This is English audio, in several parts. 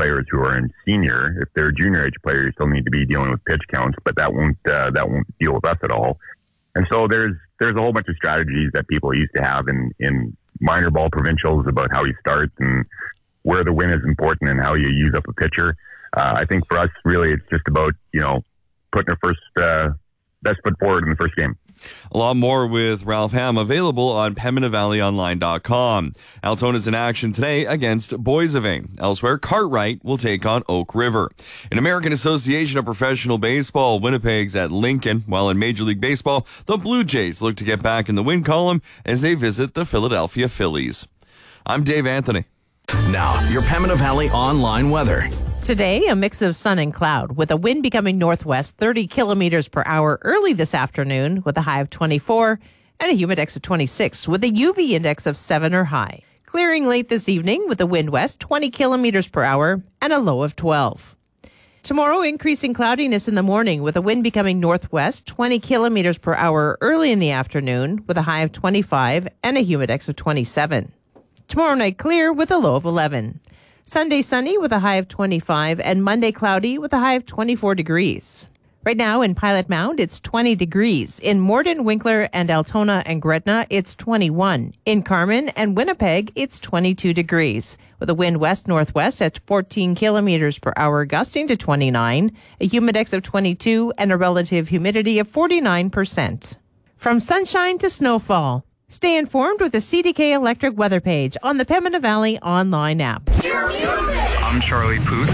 players who are in senior. If they're junior age players, you still need to be dealing with pitch counts, but that won't deal with us at all. And so there's a whole bunch of strategies that people used to have in minor ball provincials about how you start and where the win is important and how you use up a pitcher. I think for us, really, it's just about, putting our first best foot forward in the first game. A lot more with Ralph Ham available on PembinaValleyOnline.com. Altona's in action today against Boissevain. Elsewhere, Cartwright will take on Oak River. In American Association of Professional Baseball, Winnipeg's at Lincoln, while in Major League Baseball, the Blue Jays look to get back in the win column as they visit the Philadelphia Phillies. I'm Dave Anthony. Now, your Pembina Valley online weather. Today, a mix of sun and cloud, with a wind becoming northwest 30 kilometers per hour early this afternoon, with a high of 24 and a humidex of 26, with a UV index of 7 or high. Clearing late this evening with a wind west 20 kilometers per hour and a low of 12. Tomorrow, increasing cloudiness in the morning, with a wind becoming northwest 20 kilometers per hour early in the afternoon, with a high of 25 and a humidex of 27. Tomorrow night, clear with a low of 11. Sunday sunny with a high of 25 and Monday cloudy with a high of 24 degrees. Right now in Pilot Mound, it's 20 degrees. In Morden, Winkler, and Altona and Gretna, it's 21. In Carman and Winnipeg, it's 22 degrees. With a wind west-northwest at 14 kilometers per hour, gusting to 29, a humidex of 22, and a relative humidity of 49%. From sunshine to snowfall, stay informed with the CDK Electric weather page on the Pembina Valley online app. I'm Charlie Puth.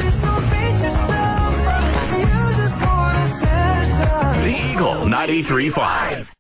The Eagle 93.5.